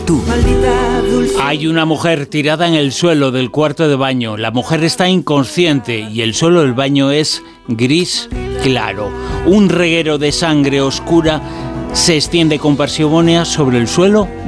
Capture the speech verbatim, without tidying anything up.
tú. Hay una mujer tirada en el suelo del cuarto de baño. La mujer está inconsciente y el suelo del baño es gris claro. Un reguero de sangre oscura se extiende con parsimonia sobre el suelo